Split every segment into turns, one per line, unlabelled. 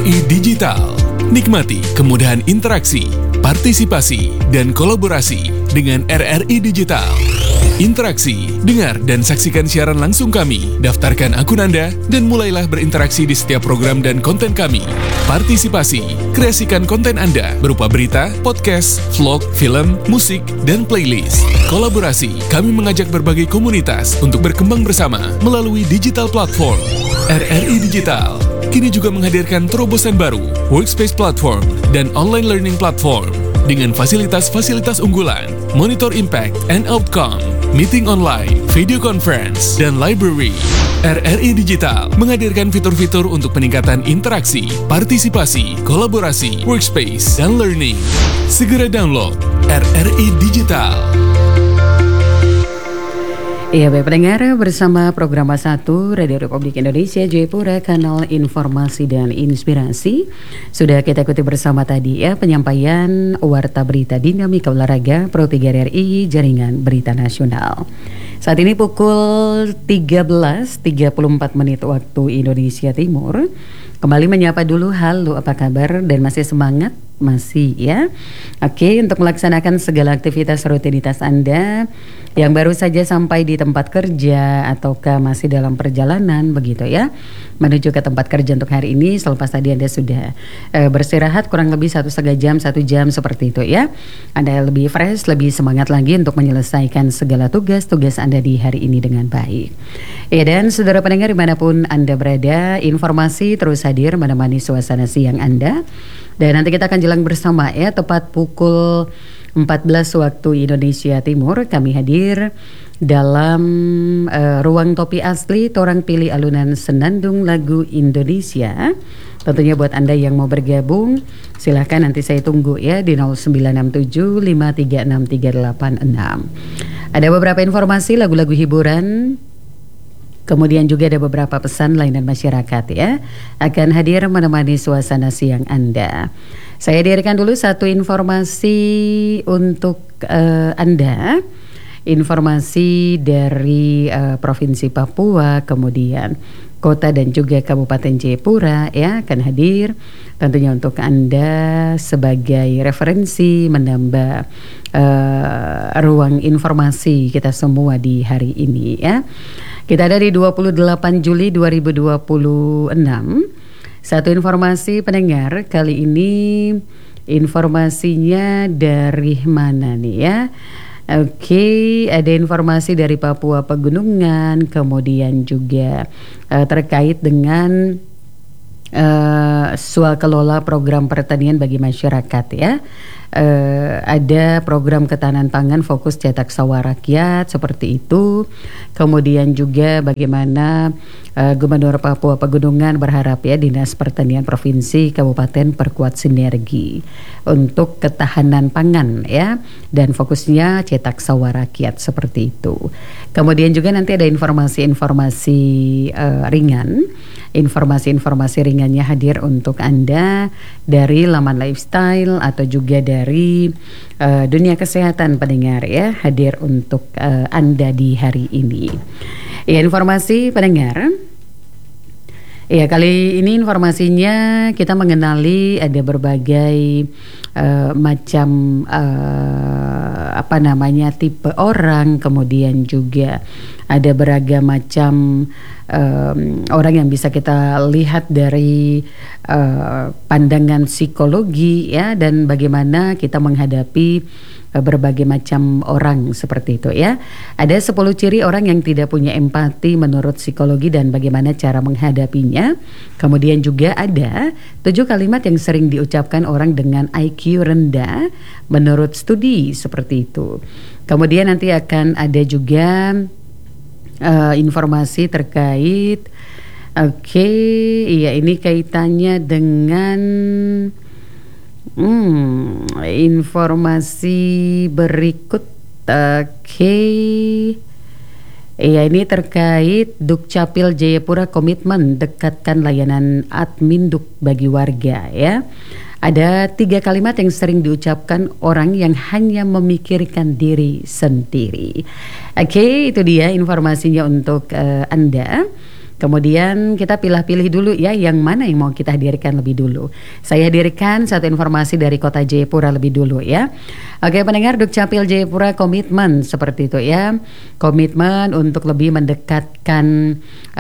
RRI Digital. Nikmati kemudahan interaksi, partisipasi, dan kolaborasi dengan RRI Digital. Interaksi, dengar dan saksikan siaran langsung kami, daftarkan akun Anda, dan mulailah berinteraksi di setiap program dan konten kami. Partisipasi, kreasikan konten Anda berupa berita, podcast, vlog, film, musik, dan playlist. Kolaborasi, kami mengajak berbagai komunitas untuk berkembang bersama melalui digital platform. RRI Digital kini juga menghadirkan terobosan baru, workspace platform, dan online learning platform dengan fasilitas-fasilitas unggulan, monitor impact and outcome, meeting online, video conference, dan library. RRI Digital menghadirkan fitur-fitur untuk peningkatan interaksi, partisipasi, kolaborasi, workspace, dan learning. Segera download RRI Digital.
Iya, baik pendengar, bersama program 1 Radio Republik Indonesia Jayapura, kanal informasi dan inspirasi. Sudah kita ikuti bersama tadi ya penyampaian Warta Berita Dinamika Olahraga Pro 3 RRI Jaringan Berita Nasional. Saat ini pukul 13.34 waktu Indonesia Timur. Kembali menyapa dulu, halo apa kabar dan masih semangat? Masih ya. Oke, untuk melaksanakan segala aktivitas rutinitas Anda yang baru saja sampai di tempat kerja ataukah masih dalam perjalanan begitu ya, menuju ke tempat kerja untuk hari ini. Selepas tadi Anda sudah beristirahat kurang lebih 1,5 jam, 1 jam seperti itu ya, Anda lebih fresh, lebih semangat lagi untuk menyelesaikan segala tugas-tugas Anda di hari ini dengan baik ya. Dan saudara pendengar dimanapun Anda berada, informasi terus hadir menemani suasana siang Anda. Dan nanti kita akan jalan bersama ya, tepat pukul 14 waktu Indonesia Timur. Kami hadir dalam ruang topi asli, torang pilih alunan senandung lagu Indonesia. Tentunya buat Anda yang mau bergabung, silahkan nanti saya tunggu ya di 0967 536 386. Ada beberapa informasi lagu-lagu hiburan, kemudian juga ada beberapa pesan layanan masyarakat ya, akan hadir menemani suasana siang Anda. Saya hadirkan dulu satu informasi untuk Anda. Informasi dari Provinsi Papua, kemudian Kota dan juga Kabupaten Jayapura ya, akan hadir tentunya untuk Anda sebagai referensi menambah ruang informasi kita semua di hari ini ya. Kita ada di 28 Juli 2026. Satu informasi pendengar, kali ini informasinya dari mana nih ya? Oke, ada informasi dari Papua Pegunungan, kemudian juga terkait dengan swakelola program pertanian bagi masyarakat ya. Ada program ketahanan pangan fokus cetak sawah rakyat seperti itu. Kemudian juga bagaimana Gubernur Papua Pegunungan berharap ya Dinas Pertanian Provinsi Kabupaten perkuat sinergi untuk ketahanan pangan ya, dan fokusnya cetak sawah rakyat seperti itu. Kemudian juga nanti ada informasi-informasi ringan. Informasi-informasi ringannya hadir untuk Anda dari laman lifestyle atau juga dari dunia kesehatan pendengar ya, hadir untuk Anda di hari ini. Ya, informasi pendengar. Ya, kali ini informasinya kita mengenali ada berbagai macam tipe orang, kemudian juga ada beragam macam orang yang bisa kita lihat dari pandangan psikologi ya, dan bagaimana kita menghadapi berbagai macam orang seperti itu ya. Ada 10 ciri orang yang tidak punya empati menurut psikologi dan bagaimana cara menghadapinya. Kemudian juga ada 7 kalimat yang sering diucapkan orang dengan IQ rendah menurut studi seperti itu. Kemudian nanti akan ada juga informasi terkait iya ini kaitannya dengan informasi berikut. Iya, ini terkait Dukcapil Jayapura komitmen dekatkan layanan admin Duk bagi warga ya. Ada 3 kalimat yang sering diucapkan orang yang hanya memikirkan diri sendiri. Oke, itu dia informasinya untuk Anda. Kemudian kita pilih-pilih dulu ya yang mana yang mau kita hadirkan lebih dulu. Saya hadirkan satu informasi dari Kota Jayapura lebih dulu ya. Oke pendengar, Dukcapil Jayapura komitmen seperti itu ya. Komitmen untuk lebih mendekatkan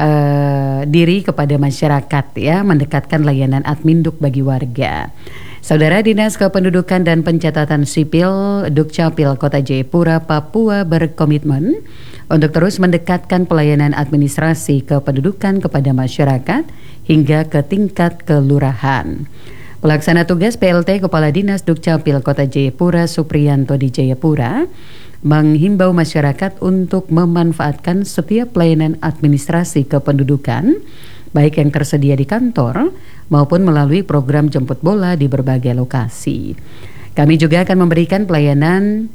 diri kepada masyarakat ya, mendekatkan layanan Adminduk bagi warga. Saudara Dinas Kependudukan dan Pencatatan Sipil Dukcapil Kota Jayapura, Papua berkomitmen untuk terus mendekatkan pelayanan administrasi kependudukan kepada masyarakat hingga ke tingkat kelurahan. Pelaksana tugas PLT Kepala Dinas Dukcapil Kota Jayapura Supriyanto di Jayapura menghimbau masyarakat untuk memanfaatkan setiap pelayanan administrasi kependudukan baik yang tersedia di kantor maupun melalui program jemput bola di berbagai lokasi. Kami juga akan memberikan pelayanan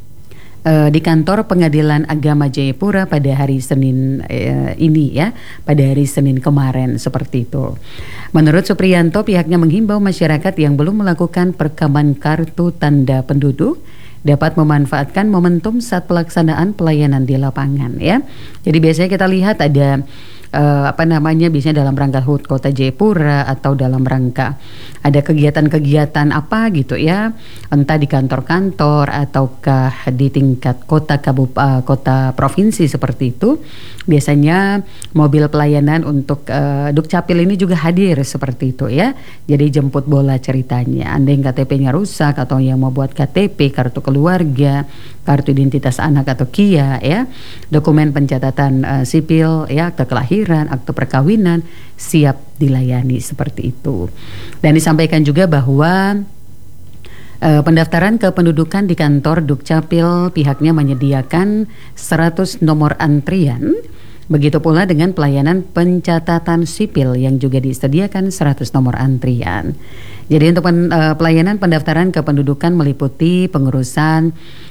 di kantor Pengadilan Agama Jayapura pada hari Senin ini ya, pada hari Senin kemarin seperti itu. Menurut Supriyanto, pihaknya menghimbau masyarakat yang belum melakukan perekaman kartu tanda penduduk dapat memanfaatkan momentum saat pelaksanaan pelayanan di lapangan ya. Jadi biasanya kita lihat ada biasanya dalam rangka HUT Kota Jayapura atau dalam rangka ada kegiatan-kegiatan apa gitu ya, entah di kantor-kantor ataukah di tingkat kota provinsi seperti itu. Biasanya mobil pelayanan untuk Dukcapil ini juga hadir seperti itu ya. Jadi jemput bola ceritanya. Anda yang KTP-nya rusak atau yang mau buat KTP, kartu keluarga, kartu identitas anak atau KIA ya, dokumen pencatatan sipil ya, akte kelahiran, akte perkawinan siap dilayani seperti itu. Dan disampaikan juga bahwa pendaftaran kependudukan di kantor Dukcapil pihaknya menyediakan 100 nomor antrian. Begitu pula dengan pelayanan pencatatan sipil yang juga disediakan 100 nomor antrian. Jadi untuk pelayanan pendaftaran kependudukan meliputi pengurusan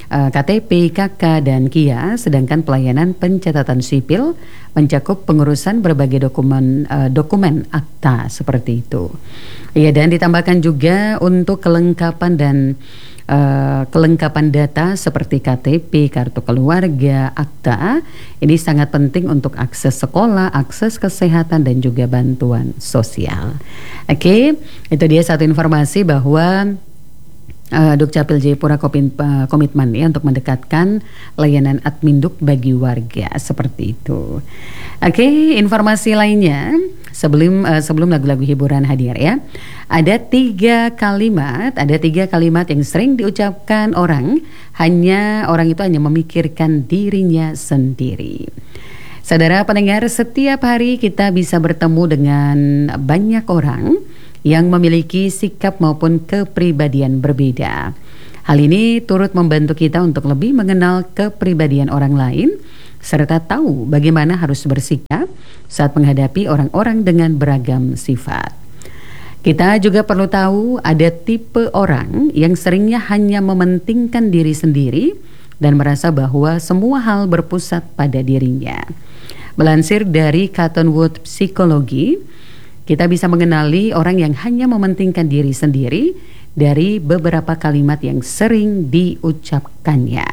KTP, KK, dan KIA, sedangkan pelayanan pencatatan sipil mencakup pengurusan berbagai dokumen akta seperti itu. Ya, dan ditambahkan juga untuk kelengkapan data seperti KTP, kartu keluarga, akta. Ini sangat penting untuk akses sekolah, akses kesehatan, dan juga bantuan sosial. Oke, itu dia satu informasi bahwa Dukcapil Jayapura komitmen ya untuk mendekatkan layanan Adminduk bagi warga seperti itu. Oke, informasi lainnya sebelum lagu-lagu hiburan hadir ya. Ada tiga kalimat yang sering diucapkan orang itu hanya memikirkan dirinya sendiri. Saudara pendengar, setiap hari kita bisa bertemu dengan banyak orang yang memiliki sikap maupun kepribadian berbeda. Hal ini turut membantu kita untuk lebih mengenal kepribadian orang lain serta tahu bagaimana harus bersikap saat menghadapi orang-orang dengan beragam sifat. Kita juga perlu tahu ada tipe orang yang seringnya hanya mementingkan diri sendiri dan merasa bahwa semua hal berpusat pada dirinya. Melansir dari Cottonwood Psikologi, kita bisa mengenali orang yang hanya mementingkan diri sendiri dari beberapa kalimat yang sering diucapkannya.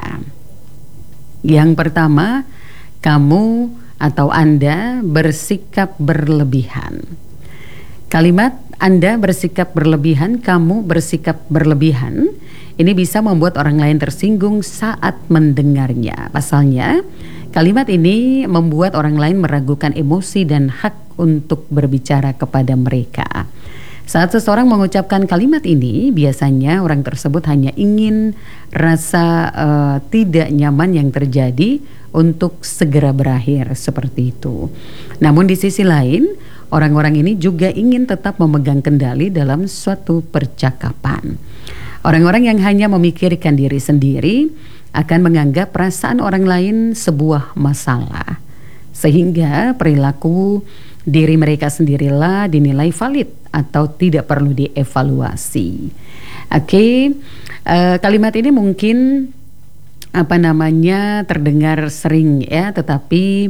Yang pertama, kamu atau Anda bersikap berlebihan. Kalimat Anda bersikap berlebihan, kamu bersikap berlebihan, ini bisa membuat orang lain tersinggung saat mendengarnya. Pasalnya, kalimat ini membuat orang lain meragukan emosi dan hak untuk berbicara kepada mereka. Saat seseorang mengucapkan kalimat ini, biasanya orang tersebut hanya ingin rasa tidak nyaman yang terjadi untuk segera berakhir seperti itu. Namun di sisi lain, orang-orang ini juga ingin tetap memegang kendali dalam suatu percakapan. Orang-orang yang hanya memikirkan diri sendiri akan menganggap perasaan orang lain sebuah masalah, sehingga perilaku diri mereka sendirilah dinilai valid atau tidak perlu dievaluasi. Oke, kalimat ini mungkin terdengar sering ya, tetapi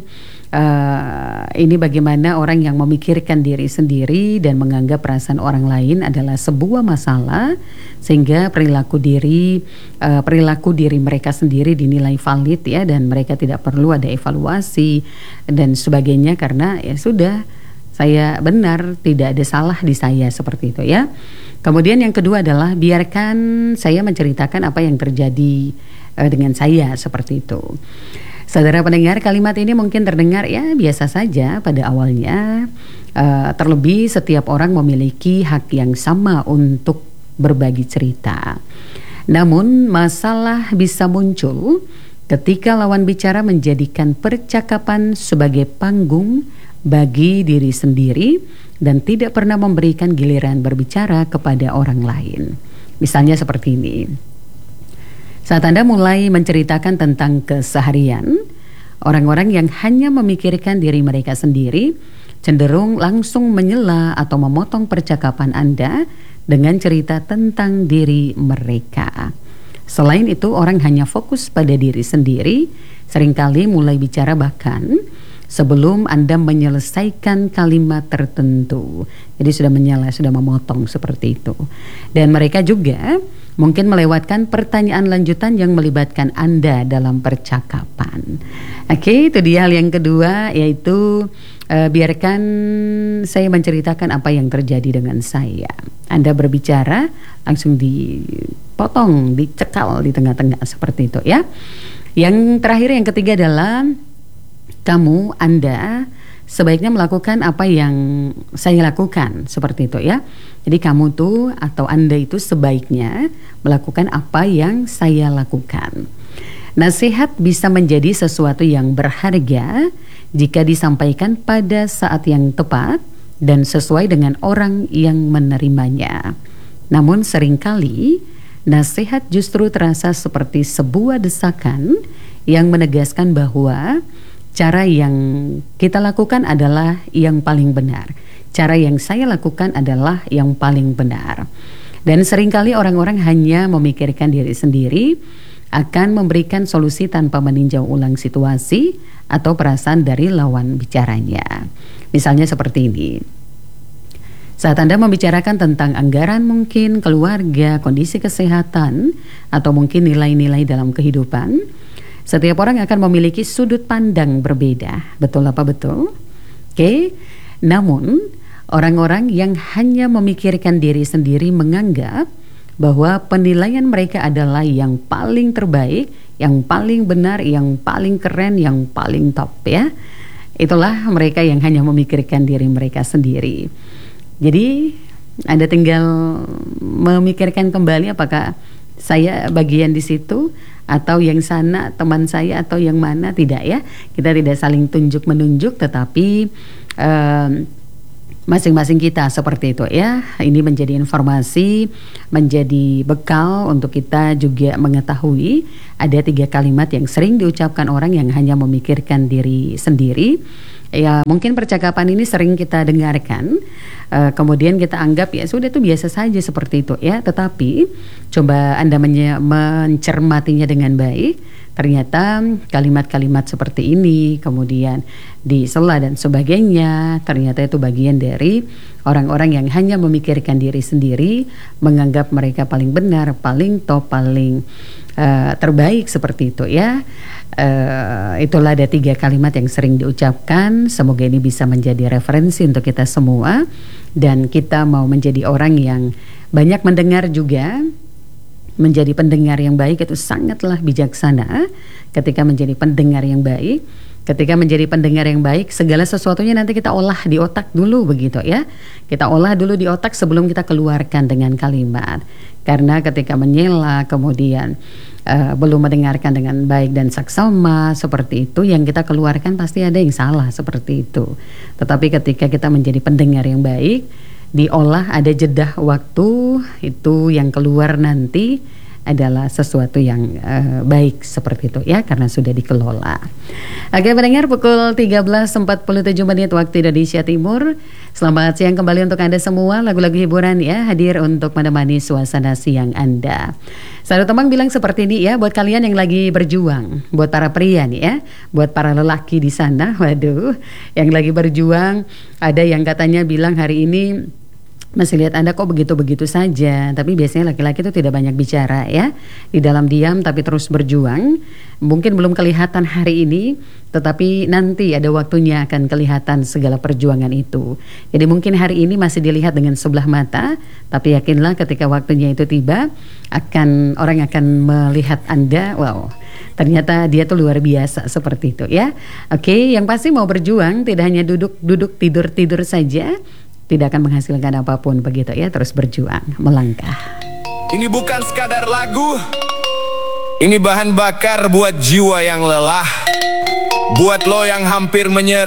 Ini bagaimana orang yang memikirkan diri sendiri dan menganggap perasaan orang lain adalah sebuah masalah, sehingga perilaku diri mereka sendiri dinilai valid ya, dan mereka tidak perlu ada evaluasi dan sebagainya, karena ya sudah, saya benar, tidak ada salah di saya, seperti itu ya. Kemudian yang kedua adalah biarkan saya menceritakan apa yang terjadi dengan saya, seperti itu. Saudara pendengar, kalimat ini mungkin terdengar ya biasa saja pada awalnya. Terlebih setiap orang memiliki hak yang sama untuk berbagi cerita. Namun masalah bisa muncul ketika lawan bicara menjadikan percakapan sebagai panggung bagi diri sendiri dan tidak pernah memberikan giliran berbicara kepada orang lain. Misalnya seperti ini. Saat Anda mulai menceritakan tentang keseharian, orang-orang yang hanya memikirkan diri mereka sendiri cenderung langsung menyela atau memotong percakapan Anda dengan cerita tentang diri mereka. Selain itu, orang hanya fokus pada diri sendiri, seringkali mulai bicara bahkan sebelum Anda menyelesaikan kalimat tertentu. Jadi sudah menyela, sudah memotong seperti itu. Dan mereka juga mungkin melewatkan pertanyaan lanjutan yang melibatkan Anda dalam percakapan. Oke, itu dia hal yang kedua, yaitu biarkan saya menceritakan apa yang terjadi dengan saya. Anda berbicara langsung dipotong, dicekal di tengah-tengah seperti itu ya. Yang terakhir, yang ketiga adalah Anda sebaiknya melakukan apa yang saya lakukan, seperti itu ya. Jadi kamu tuh atau Anda itu sebaiknya melakukan apa yang saya lakukan. Nasihat bisa menjadi sesuatu yang berharga jika disampaikan pada saat yang tepat dan sesuai dengan orang yang menerimanya. Namun seringkali nasihat justru terasa seperti sebuah desakan yang menegaskan bahwa cara yang kita lakukan adalah yang paling benar. Cara yang saya lakukan adalah yang paling benar. Dan seringkali orang-orang hanya memikirkan diri sendiri, akan memberikan solusi tanpa meninjau ulang situasi atau perasaan dari lawan bicaranya. Misalnya seperti ini. Saat Anda membicarakan tentang anggaran mungkin, keluarga, kondisi kesehatan, atau mungkin nilai-nilai dalam kehidupan, setiap orang akan memiliki sudut pandang berbeda. Betul apa betul? Oke. Namun, orang-orang yang hanya memikirkan diri sendiri menganggap bahwa penilaian mereka adalah yang paling terbaik, yang paling benar, yang paling keren, yang paling top ya. Itulah mereka yang hanya memikirkan diri mereka sendiri. Jadi Anda tinggal memikirkan kembali apakah saya bagian di situ atau yang sana teman saya atau yang mana, tidak ya. Kita tidak saling tunjuk menunjuk, tetapi masing-masing kita seperti itu ya. Ini menjadi informasi, menjadi bekal untuk kita juga mengetahui ada 3 kalimat yang sering diucapkan orang yang hanya memikirkan diri sendiri. Ya mungkin percakapan ini sering kita dengarkan, kemudian kita anggap ya sudah itu biasa saja seperti itu ya. Tetapi coba Anda mencermatinya dengan baik. Ternyata kalimat-kalimat seperti ini kemudian disela dan sebagainya, ternyata itu bagian dari orang-orang yang hanya memikirkan diri sendiri, menganggap mereka paling benar, paling top, paling terbaik seperti itu ya. Itulah ada 3 kalimat yang sering diucapkan. Semoga ini bisa menjadi referensi untuk kita semua, dan kita mau menjadi orang yang banyak mendengar juga. Menjadi pendengar yang baik itu sangatlah bijaksana. Ketika menjadi pendengar yang baik, ketika menjadi pendengar yang baik, segala sesuatunya nanti kita olah di otak dulu begitu ya. Kita olah dulu di otak sebelum kita keluarkan dengan kalimat. Karena ketika menyela kemudian belum mendengarkan dengan baik dan saksama seperti itu, yang kita keluarkan pasti ada yang salah seperti itu. Tetapi ketika kita menjadi pendengar yang baik, diolah, ada jeda waktu, itu yang keluar nanti adalah sesuatu yang baik seperti itu ya, karena sudah dikelola. Oke pendengar, pukul 13.47 menit waktu Indonesia Timur. Selamat siang kembali untuk Anda semua. Lagu-lagu hiburan ya hadir untuk menemani suasana siang Anda. Satu teman bilang seperti ini ya, buat kalian yang lagi berjuang, buat para pria nih ya, buat para lelaki di sana, waduh, yang lagi berjuang, ada yang katanya bilang hari ini masih lihat Anda kok begitu-begitu saja. Tapi biasanya laki-laki itu tidak banyak bicara ya, di dalam diam tapi terus berjuang. Mungkin belum kelihatan hari ini, tetapi nanti ada waktunya akan kelihatan segala perjuangan itu. Jadi mungkin hari ini masih dilihat dengan sebelah mata, tapi yakinlah ketika waktunya itu tiba, orang akan melihat Anda, wow, ternyata dia tuh luar biasa seperti itu ya. Oke, yang pasti mau berjuang tidak hanya duduk tidur saja, tidak akan menghasilkan apapun begitu ya, terus berjuang, melangkah.
Ini bukan sekadar lagu, ini bahan bakar buat jiwa yang lelah, buat lo yang hampir menyerah.